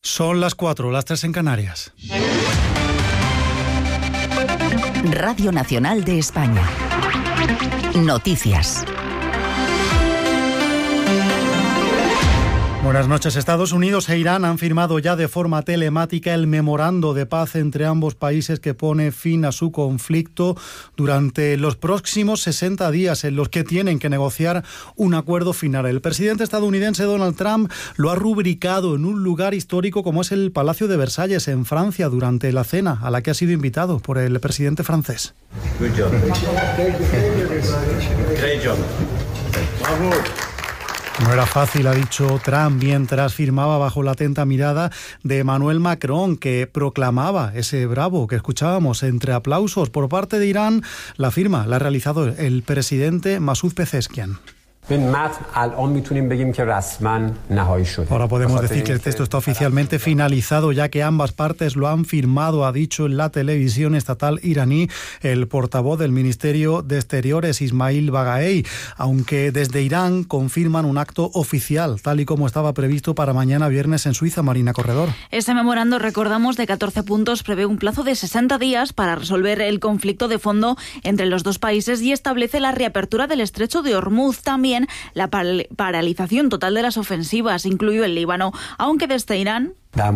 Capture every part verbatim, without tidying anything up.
Son las cuatro, las tres en Canarias. Radio Nacional de España. Noticias. Buenas noches. Estados Unidos e Irán han firmado ya de forma telemática el memorando de paz entre ambos países que pone fin a su conflicto durante los próximos sesenta días en los que tienen que negociar un acuerdo final. El presidente estadounidense Donald Trump lo ha rubricado en un lugar histórico como es el Palacio de Versalles en Francia durante la cena a la que ha sido invitado por el presidente francés. Good job. Great job. Bravo. No era fácil, ha dicho Trump, mientras firmaba bajo la atenta mirada de Emmanuel Macron, que proclamaba ese bravo que escuchábamos entre aplausos. Por parte de Irán, la firma la ha realizado el presidente Masoud Pezeshkian. Ahora podemos decir que el texto está oficialmente finalizado, ya que ambas partes lo han firmado, ha dicho en la televisión estatal iraní el portavoz del Ministerio de Exteriores, Ismail Bagaei, aunque desde Irán confirman un acto oficial, tal y como estaba previsto para mañana viernes en Suiza. Marina Corredor. Este memorando, recordamos, de catorce puntos prevé un plazo de sesenta días para resolver el conflicto de fondo entre los dos países y establece la reapertura del estrecho de Hormuz. También la paralización total de las ofensivas, incluido el Líbano, aunque desde Irán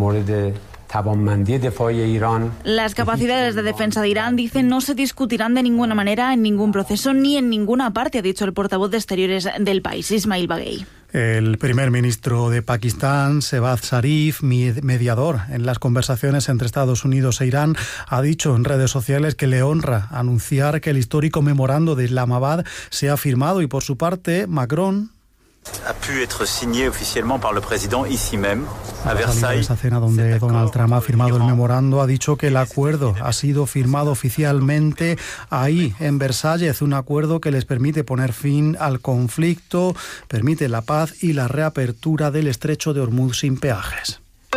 las capacidades de defensa de Irán, dicen, no se discutirán de ninguna manera en ningún proceso ni en ninguna parte, ha dicho el portavoz de Exteriores del país, Ismail Bagaei. El primer ministro de Pakistán, Shehbaz Sharif, mediador en las conversaciones entre Estados Unidos e Irán, ha dicho en redes sociales que le honra anunciar que el histórico memorando de Islamabad se ha firmado y, por su parte, Macron ha pu être signé oficialmente por el presidente ici même a Versailles. Esa cena donde Donald Trump ha firmado el memorando, ha dicho que el acuerdo ha sido firmado oficialmente ahí en Versalles, un acuerdo que les permite poner fin al conflicto, permite la paz y la reapertura del estrecho de Hormuz sin peajes.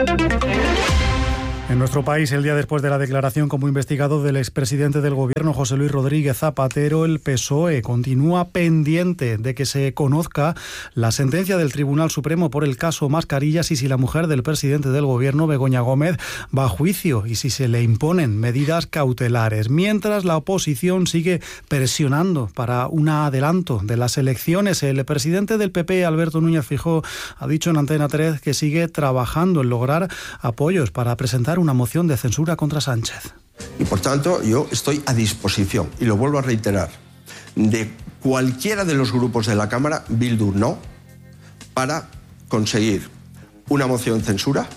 En nuestro país, el día después de la declaración como investigado del expresidente del Gobierno, José Luis Rodríguez Zapatero, el P S O E continúa pendiente de que se conozca la sentencia del Tribunal Supremo por el caso Mascarillas y si la mujer del presidente del Gobierno, Begoña Gómez, va a juicio y si se le imponen medidas cautelares. Mientras, la oposición sigue presionando para un adelanto de las elecciones. El presidente del P P, Alberto Núñez Feijóo, ha dicho en Antena tres que sigue trabajando en lograr apoyos para presentar una moción de censura contra Sánchez. Y por tanto, yo estoy a disposición, y lo vuelvo a reiterar, de cualquiera de los grupos de la Cámara, Bildu no, para conseguir una moción de censura,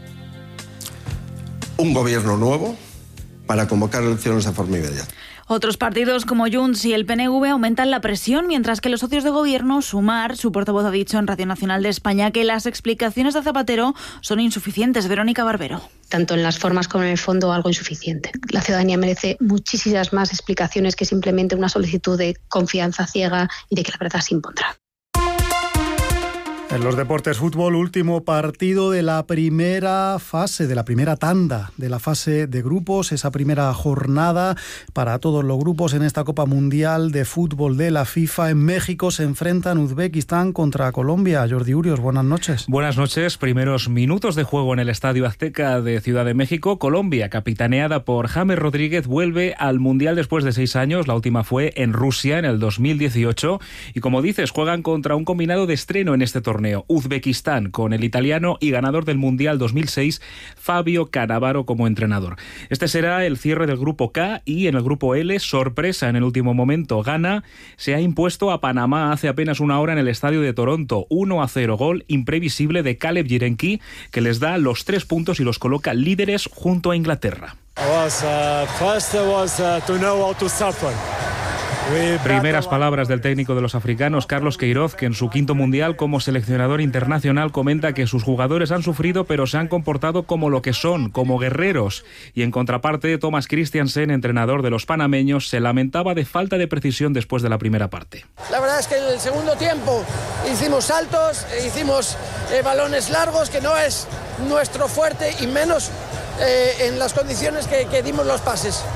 un gobierno nuevo, para convocar elecciones de forma inmediata. Otros partidos como Junts y el P N V aumentan la presión, mientras que los socios de gobierno, Sumar, su portavoz ha dicho en Radio Nacional de España que las explicaciones de Zapatero son insuficientes. Verónica Barbero. Tanto en las formas como en el fondo, algo insuficiente. La ciudadanía merece muchísimas más explicaciones que simplemente una solicitud de confianza ciega y de que la verdad se impondrá. En los deportes, fútbol, último partido de la primera fase, de la primera tanda, de la fase de grupos, esa primera jornada para todos los grupos en esta Copa Mundial de Fútbol de la FIFA. En México se enfrentan Uzbekistán contra Colombia. Jordi Urios, buenas noches. Buenas noches. Primeros minutos de juego en el Estadio Azteca de Ciudad de México. Colombia, capitaneada por James Rodríguez, vuelve al Mundial después de seis años. La última fue en Rusia en el dos mil dieciocho. Y como dices, juegan contra un combinado de estreno en este torneo. Uzbekistán, con el italiano y ganador del Mundial dos mil seis, Fabio Cannavaro, como entrenador. Este será el cierre del grupo K y en el grupo L, sorpresa en el último momento, Ghana se ha impuesto a Panamá hace apenas una hora en el estadio de Toronto, uno a cero, gol imprevisible de Caleb Jirenki, que les da los tres puntos y los coloca líderes junto a Inglaterra. Was, uh, first was, uh, to know how to suffer. Primeras palabras del técnico de los africanos, Carlos Queiroz, que en su quinto mundial como seleccionador internacional comenta que sus jugadores han sufrido pero se han comportado como lo que son, como guerreros. Y en contraparte, Thomas Christiansen, entrenador de los panameños, se lamentaba de falta de precisión después de la primera parte. La verdad es que en el segundo tiempo hicimos saltos, hicimos eh, balones largos, que no es nuestro fuerte y menos eh, en las condiciones que, que dimos los pases.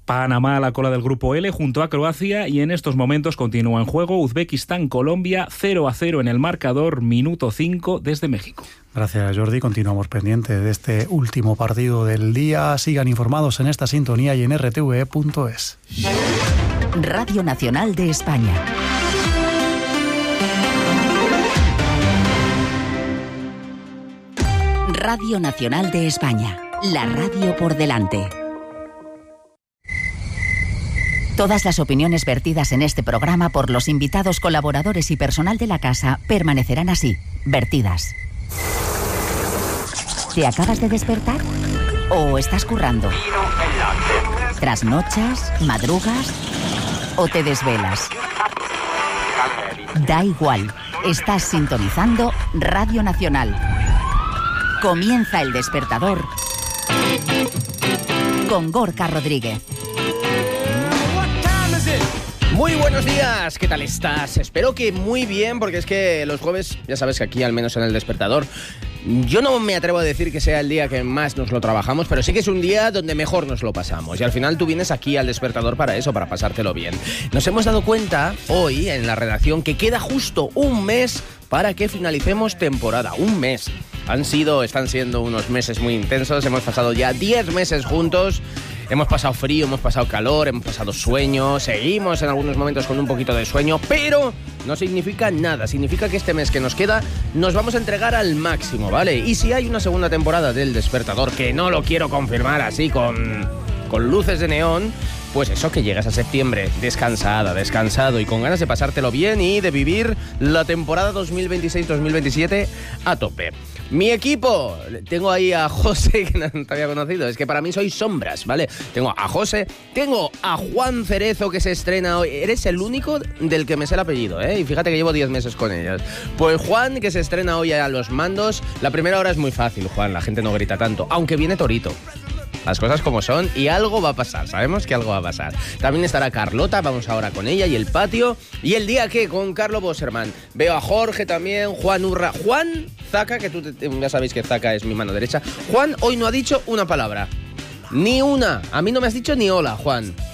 Panamá a la cola del grupo L junto a Croacia y en estos momentos continúa en juego Uzbekistán-Colombia, cero a cero en el marcador, minuto cinco desde México. Gracias, Jordi. Continuamos pendientes de este último partido del día. Sigan informados en esta sintonía y en r t v e punto es. Radio Nacional de España. Radio Nacional de España. La radio por delante. Todas las opiniones vertidas en este programa por los invitados, colaboradores y personal de la casa permanecerán así, vertidas. ¿Te acabas de despertar? ¿O estás currando? ¿Trasnochas? ¿Madrugas? ¿O te desvelas? Da igual, estás sintonizando Radio Nacional. Comienza El Despertador con Gorka Rodríguez. Muy buenos días, ¿qué tal estás? Espero que muy bien, porque es que los jueves, ya sabes que aquí, al menos en El Despertador, yo no me atrevo a decir que sea el día que más nos lo trabajamos, pero sí que es un día donde mejor nos lo pasamos. Y al final tú vienes aquí al Despertador para eso, para pasártelo bien. Nos hemos dado cuenta hoy en la redacción que queda justo un mes para que finalicemos temporada. Un mes. Han sido, están siendo unos meses muy intensos. Hemos pasado ya diez meses juntos. Hemos pasado frío, hemos pasado calor, hemos pasado sueño, seguimos en algunos momentos con un poquito de sueño, pero no significa nada. Significa que este mes que nos queda nos vamos a entregar al máximo, ¿vale? Y si hay una segunda temporada del Despertador, que no lo quiero confirmar así con, con luces de neón, pues eso, que llegas a septiembre descansada, descansado y con ganas de pasártelo bien y de vivir la temporada dos mil veintiséis dos mil veintisiete a tope. Mi equipo, tengo ahí a José, que no te había conocido, es que para mí sois sombras, ¿vale? Tengo a José, tengo a Juan Cerezo, que se estrena hoy. Eres el único del que me sé el apellido, ¿eh? Y fíjate que llevo diez meses con ellas. Pues Juan, que se estrena hoy a los mandos. La primera hora es muy fácil, Juan, la gente no grita tanto, aunque viene Torito. Las cosas como son y algo va a pasar, sabemos que algo va a pasar. También estará Carlota, vamos ahora con ella y el patio. ¿Y el día qué? Con Carlo Bosserman. Veo a Jorge también, Juan Urra. Juan Zaca, que tú te, ya sabéis que Zaca es mi mano derecha. Juan hoy no ha dicho una palabra. Ni una. A mí no me has dicho ni hola, Juan.